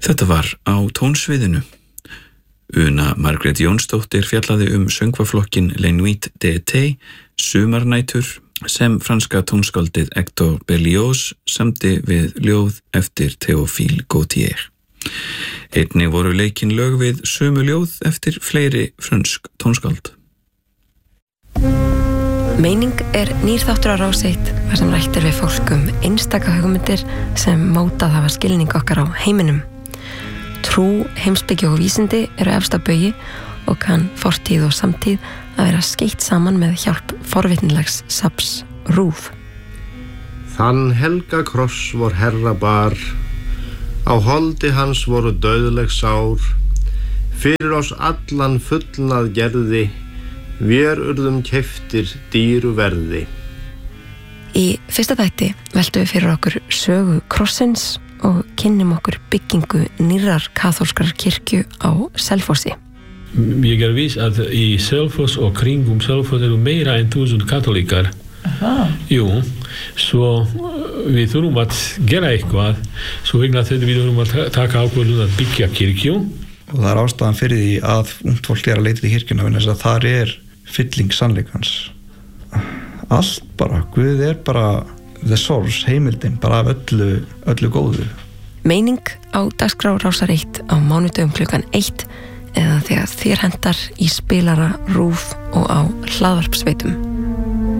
Þetta var á tónsviðinu. Una Margrét Jónsdóttir fjallaði söngvaflokkin Les Nuits d'été, sumarnætur, sem franska tónskáldið Hector Berlioz samdi við ljóð eftir Théophile Gautier. Einnig voru leikin lög við sömu ljóð eftir fleiri frönsk tónskáld. Meining nýr þáttur á Rás 1 þar sem rætt við fólk einstaka hugmyndir sem mótað hafa skilning okkar á heiminum. Trú, heimspeki og vísindi eru efsta baugi og kann fortíð og samtíð að vera skeytt saman með hjálp forvitnilegs safns RÚV. Þann helga kross vor herra bar, á holdi hans voru dauðleg sár, fyrir oss allan fullnað gerði, vér urðum keyptir dýru verði. Í fyrsta þætti veltum við fyrir okkur sögu krossins og kynnum okkur byggingu nýrrar kaþólskrar kirkju á Selfossi. Ég viss að í Selfoss og kringum Selfoss eru meira en 1000 katólíkar. Jú, svo við þurfum að gera eitthvað, svo vegna þetta við þurfum að taka ákvörðun að byggja kirkju. Og það ástæðan fyrir því að ungt fólk að leita til kirkjuna, vegna þess að þar fylling sannleikans. Allt bara, Guð bara the source, heimildin, bara af öllu góðu. Meining á dagskrá Rásar 1 á mánudögum klukkan 1 eða þegar þér hentar í spilara RÚV og á hlaðvarpsveitum.